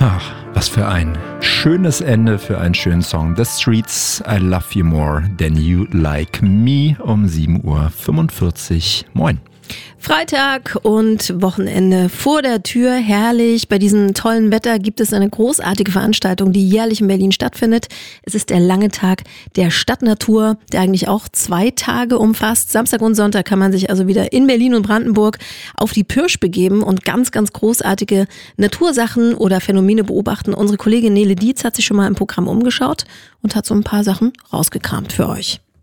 Ach, was für ein schönes Ende für einen schönen Song. The Streets, I Love You More Than You Like Me um 7:45 Uhr. Moin. Freitag und Wochenende vor der Tür, herrlich. Bei diesem tollen Wetter gibt es eine großartige Veranstaltung, die jährlich in Berlin stattfindet. Es ist der lange Tag der Stadtnatur, der eigentlich auch 2 Tage umfasst. Samstag und Sonntag kann man sich also wieder in Berlin und Brandenburg auf die Pirsch begeben und ganz, ganz großartige Natursachen oder Phänomene beobachten. Unsere Kollegin Nele Dietz hat sich schon mal im Programm umgeschaut und hat so ein paar Sachen rausgekramt für euch.